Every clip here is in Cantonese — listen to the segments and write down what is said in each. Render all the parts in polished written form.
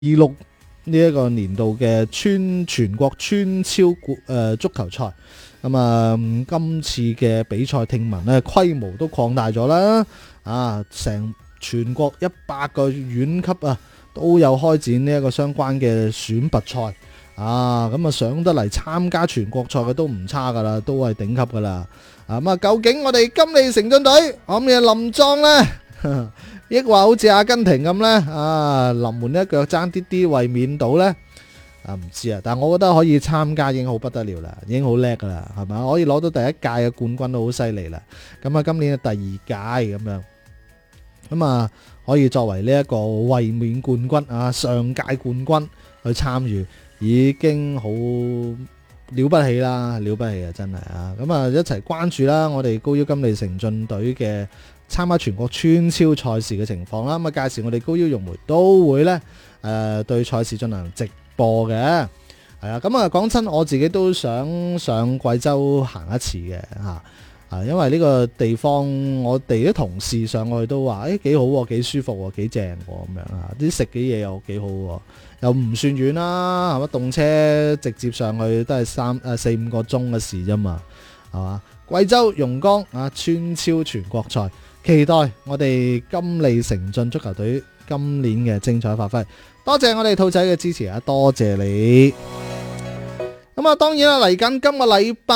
2026呢一個年度嘅全國村超足球賽。咁啊，今次嘅比賽聽聞咧規模都擴大咗啦，成全國100個縣級都有開展呢一個相關嘅選拔賽。咁啊上得嚟參加全國賽嘅都唔差噶啦，都係頂級噶啦。咁啊，究竟我哋金利城進隊可唔可以冧莊呢？抑或好似阿根廷咁呢？臨門一腳爭啲啲衛冕到呢？唔知啊，但係我覺得可以參加已經好不得了啦，已經好叻噶啦，係咪？可以攞到第一屆嘅冠軍都好犀利啦。咁啊，今年嘅第2屆咁樣，咁啊可以作為呢一個衛冕冠軍上屆冠軍去參與，已經好了不起啦，了不起啊，真係啊！咁啊一齊關注啦，我哋高腰金利城進隊嘅參加全國村超賽事嘅情況啦。咁啊，屆時我哋高腰融媒都會呢對賽事進行直播嘅，係啊。咁啊講真，我自己都想上貴州行一次嘅因為呢個地方我哋啲同事上去都話幾好喎，幾舒服喎，幾正喎咁樣啲食嘅嘢又幾好喎，又唔算遠啦，係嘛？動車直接上去都係4-5個鐘嘅事啫嘛，係嘛？貴州榕江村超全國賽，期待我哋金利城進足球隊今年嘅精彩發揮。多謝我哋兔仔嘅支持多謝你。咁啊，當然啦，嚟緊今個禮拜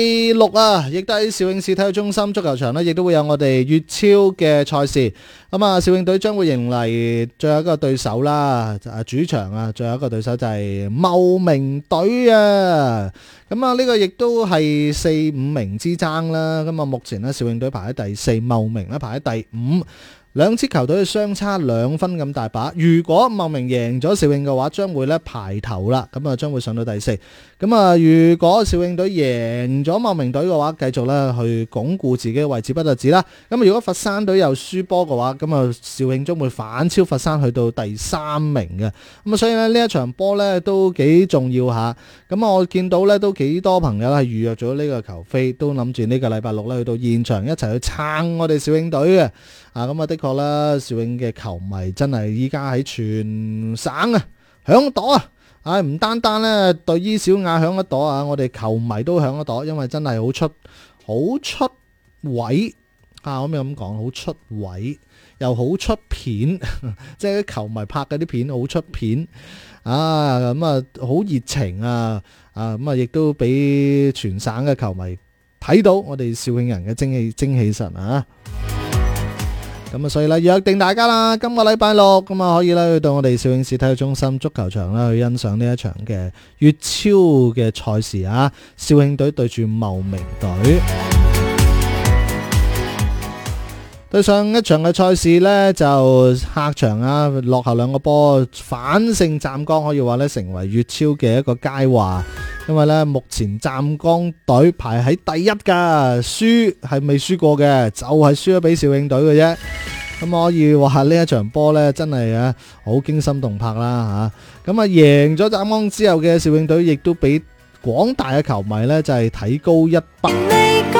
6亦都喺肇慶市體育中心足球場呢，亦都會有我哋粵超嘅賽事。咁啊，肇慶隊將會迎嚟最後一個對手啦，主場最後一個對手就係茂名隊啊。咁啊，呢個亦都係4-5名之爭啦。咁啊，目前呢，肇慶隊排喺第4，茂名呢排喺第5。兩支球隊嘅相差2分咁大把，如果茂名贏咗肇慶嘅話，將會咧排頭啦，咁啊將會上到第4。咁啊，如果肇慶隊贏咗茂名隊嘅話，繼續咧去鞏固自己嘅位置不特止啦。咁如果佛山隊又輸波嘅話，咁啊肇慶將會反超佛山去到第3名嘅。咁啊，所以咧呢一場波咧都幾重要下。咁我見到咧都幾多朋友係預約咗呢個球飛，都諗住呢個禮拜6咧去到現場一齊去撐我哋肇慶隊嘅。咁啊的確啦，肇慶嘅球迷真係依家喺全省響朵唔單單咧對於小雅響一朵我哋球迷都響一朵，因為真係好出位可唔可以咁講？好出位又好出片，即係啲球迷拍嗰啲片好出片咁啊好熱情咁啊亦都俾全省嘅球迷睇到我哋肇慶人嘅精氣神咁啊，所以咧約定大家啦，今個禮拜6咁啊，可以咧去到我哋肇慶市體育中心足球場啦，去欣賞呢一場嘅粵超嘅賽事肇慶隊對住茂名隊。對上一場嘅賽事呢，就客場落後2個波，反勝湛江，可以話咧成為粵超嘅一個佳話。因為咧目前湛江隊排喺第1噶，輸係未輸過嘅，就係輸咗俾肇慶隊嘅啫。咁可以話呢一場波咧真係好驚心動魄啦吓。咁贏咗湛江之後嘅肇慶隊，亦都俾廣大嘅球迷咧就係睇高一筆。